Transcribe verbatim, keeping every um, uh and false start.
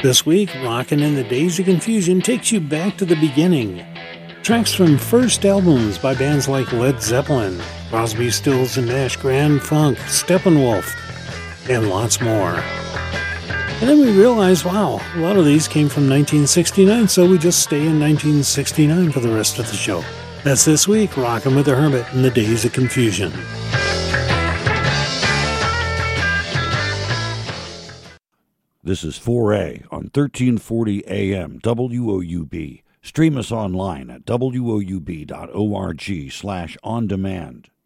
This week, Rockin' in the Days of Confusion takes you back to the beginning. Tracks from first albums by bands like Led Zeppelin, Crosby, Stills and Nash, Grand Funk, Steppenwolf, and lots more. And then we realized, wow, a lot of these came from nineteen sixty-nine, so we just stay in nineteen sixty-nine for the rest of the show. That's this week, Rockin' with the Hermit in the Days of Confusion. This is four A on thirteen forty A M W O U B. Stream us online at W O U B dot org slash on demand.